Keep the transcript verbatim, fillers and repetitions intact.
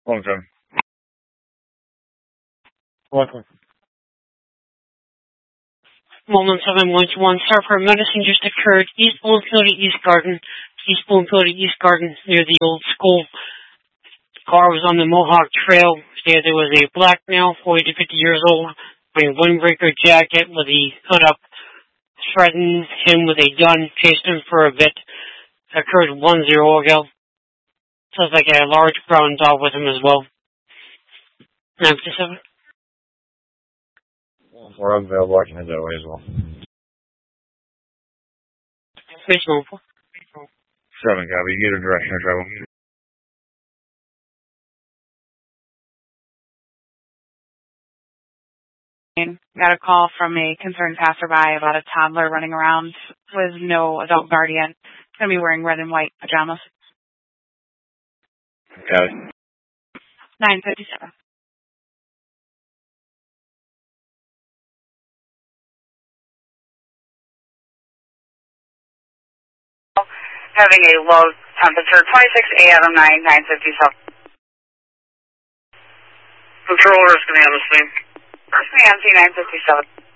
Welcome. Welcome. Moment seven one two one, sir, for medicine just occurred. East Bloomfield to East Garden. East Bloomfield to East Garden, near the old school. The car was on the Mohawk Trail. There was a black male, forty to fifty years old, wearing a windbreaker jacket with the hood up, threatened him with a gun, chased him for a bit. Occurred one zero ago. Sounds like a large brown dog with him as well. nine fifty-seven. We're available. I can head that way as well. Mission four. Seven, copy. You get a direction of travel. Got a call from a concerned passerby about a toddler running around with no adult guardian. It's going to be wearing red and white pajamas. Got it. nine fifty-seven. Having a low temperature, twenty-six A Adam nine, nine fifty-seven. Control orders, can I have a swing? First M C nine fifty-seven.